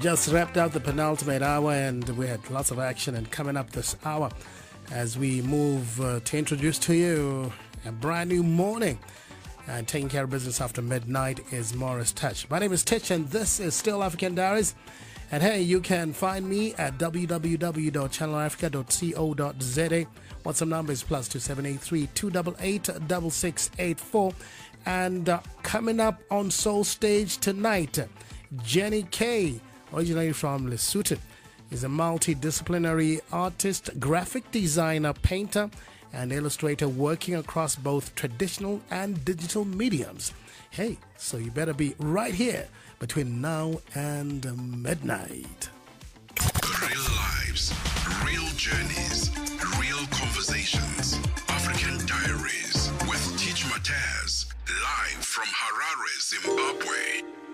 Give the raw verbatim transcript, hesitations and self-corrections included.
just wrapped up the penultimate hour and we had lots of action. And coming up this hour, as we move uh, to introduce to you a brand new morning and taking care of business after midnight is Morris Touch. My name is Titch and this is Still African Diaries. And hey, you can find me at w w w dot channel africa dot co dot z a. WhatsApp number is plus two seven eight three two eight eight six six eight four. And uh, coming up on Soul Stage tonight, Jenny K, originally from Lesotho, is a multidisciplinary artist, graphic designer, painter, and illustrator working across both traditional and digital mediums. Hey, so you better be right here between now and midnight. Real lives, real journeys, real conversations. African Diaries with Teach Mataz, live from Harare, Zimbabwe.